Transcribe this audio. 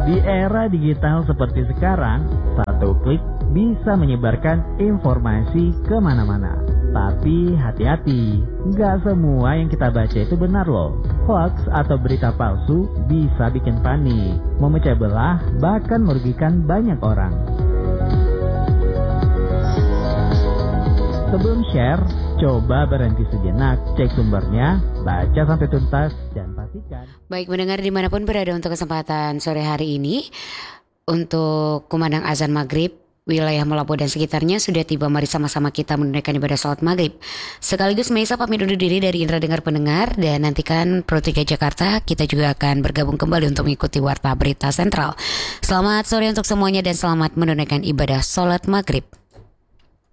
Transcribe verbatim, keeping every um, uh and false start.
Di era digital seperti sekarang, satu klik bisa menyebarkan informasi kemana-mana. Tapi hati-hati, nggak semua yang kita baca itu benar loh. Hoax atau berita palsu bisa bikin panik, memecah belah, bahkan merugikan banyak orang. Sebelum share, coba berhenti sejenak, cek sumbernya, baca sampai tuntas, dan pastikan. Baik mendengar dimanapun berada untuk kesempatan sore hari ini, untuk kumandang azan maghrib, wilayah Melapo dan sekitarnya sudah tiba. Mari sama-sama kita menunaikan ibadah salat maghrib. Sekaligus Maisa pamit undur diri dari Indra Dengar Pendengar, dan nantikan Pro tiga Jakarta kita juga akan bergabung kembali untuk mengikuti Warta Berita Sentral. Selamat sore untuk semuanya dan selamat menunaikan ibadah salat maghrib.